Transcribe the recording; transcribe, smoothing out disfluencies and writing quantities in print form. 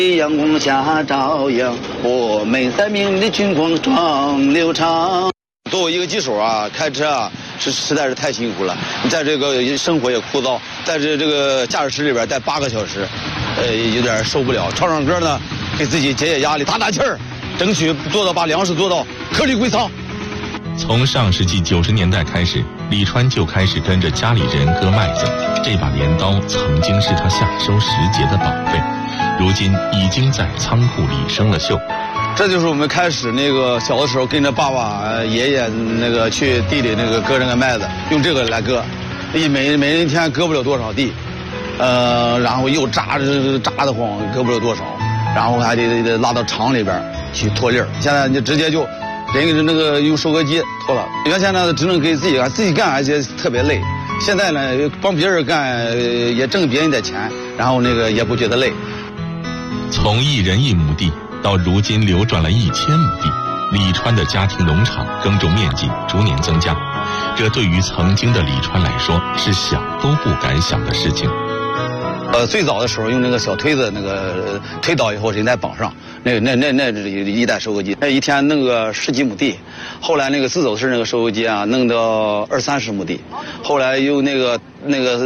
阳光下照耀，我们在明丽的军光壮流长。作为一个机手啊，开车啊实在是太辛苦了。你在这个生活也枯燥，在这个驾驶室里边待8个小时，有点受不了。唱唱歌呢，给自己解解压力，打打气儿，争取把粮食做到颗粒归仓。 从上世纪90年代开始，李川就开始跟着家里人割麦子。这把镰刀曾经是他夏收时节的宝贝，如今已经在仓库里生了锈。 这就是我们开始那个小的时候跟着爸爸、爷爷那个去地里那个割那个麦子，用这个来割，每一天割不了多少地，然后又扎得慌，割不了多少，然后还得拉到厂里边去脱粒儿。现在你直接就人那个用收割机脱了。原先呢只能给自己干，自己干而且特别累。现在呢帮别人干也挣别人的钱，然后那个也不觉得累。 从1人1亩地到如今流转了1000亩地，李川的家庭农场耕种面积逐年增加，这对于曾经的李川来说是想都不敢想的事情。 最早的时候用那个小推子，那个推倒以后人在绑上，那一代收割机，那一天弄个10几亩地。后来那个自走式那个收割机啊，弄到20-30亩地。后来又那个